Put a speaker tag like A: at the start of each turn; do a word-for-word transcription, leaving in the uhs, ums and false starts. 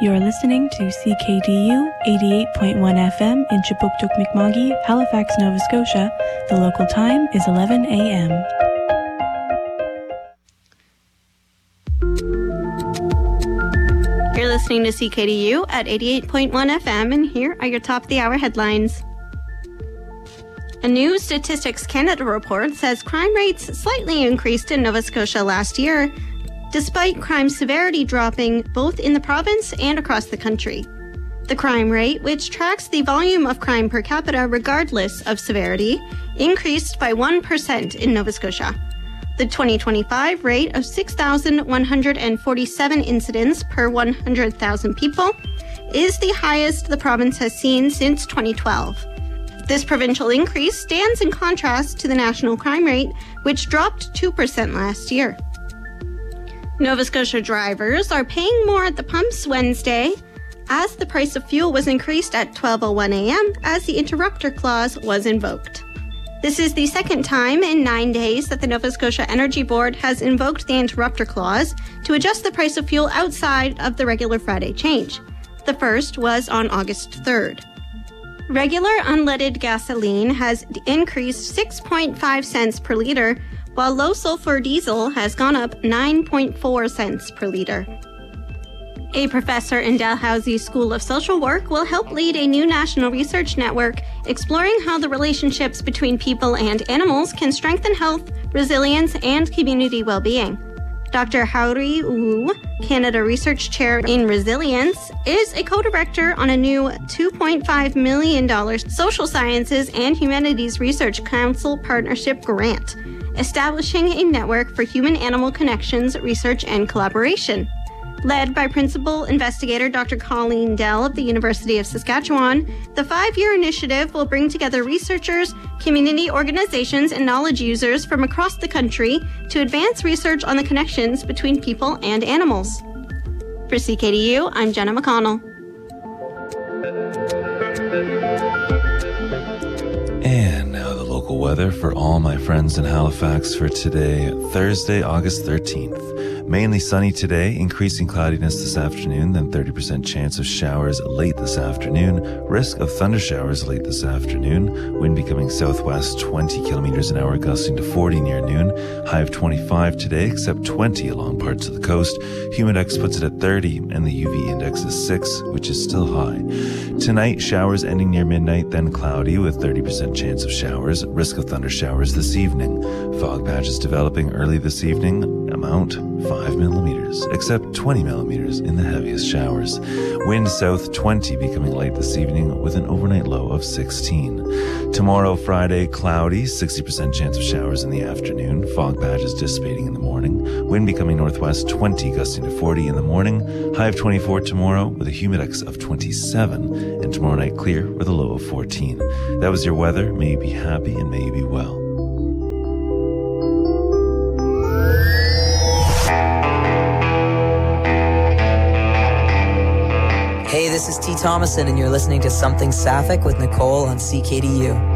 A: You're listening to C K D U eighty-eight point one F M in Chipuktuk, Mi'kma'ki, Halifax, Nova Scotia. The local time is eleven a.m.
B: You're listening to C K D U at eighty-eight point one F M, and here are your top of the hour headlines. A new Statistics Canada report says crime rates slightly increased in Nova Scotia last year, despite crime severity dropping both in the province and across the country. The crime rate, which tracks the volume of crime per capita regardless of severity, increased by one percent in Nova Scotia. The twenty twenty-five rate of six thousand one hundred forty-seven incidents per one hundred thousand people is the highest the province has seen since twenty twelve. This provincial increase stands in contrast to the national crime rate, which dropped two percent last year. Nova Scotia drivers are paying more at the pumps Wednesday as the price of fuel was increased at twelve oh one a.m. as the interrupter clause was invoked. This is the second time in nine days that the Nova Scotia Energy Board has invoked the interrupter clause to adjust the price of fuel outside of the regular Friday change. The first was on August third. Regular unleaded gasoline has increased six point five cents per litre, while low-sulfur diesel has gone up nine point four cents per litre. A professor in Dalhousie School of Social Work will help lead a new national research network exploring how the relationships between people and animals can strengthen health, resilience, and community well-being. Doctor Haori Wu, Canada Research Chair in Resilience, is a co-director on a new two point five million dollars Social Sciences and Humanities Research Council Partnership Grant, establishing a network for human-animal connections, research, and collaboration. Led by Principal Investigator Doctor Colleen Dell of the University of Saskatchewan, the five-year initiative will bring together researchers, community organizations, and knowledge users from across the country to advance research on the connections between people and animals. For C K D U, I'm Jenna McConnell.
C: And now the local weather for all my friends in Halifax for today, Thursday, August thirteenth. Mainly sunny today, increasing cloudiness this afternoon, then thirty percent chance of showers late this afternoon, risk of thunder showers late this afternoon, wind becoming southwest twenty kilometers an hour, gusting to forty near noon, high of twenty-five today, except twenty along parts of the coast. Humidex puts it at thirty, and the U V index is six, which is still high. Tonight, showers ending near midnight, then cloudy with thirty percent chance of showers, risk of thunder showers this evening. Fog patches developing early this evening, amount five millimeters, except twenty millimeters in the heaviest showers. Wind south twenty, becoming light this evening with an overnight low of sixteen. Tomorrow, Friday, cloudy, sixty percent chance of showers in the afternoon, fog patches dissipating in the morning, wind becoming northwest twenty, gusting to forty in the morning, high of twenty-four tomorrow with a humidex of twenty-seven, and tomorrow night clear with a low of fourteen. That was your weather. May you be happy and may you be well.
D: Hey, this is T. Thomason, and you're listening to Something Sapphic with Nicole on C K D U.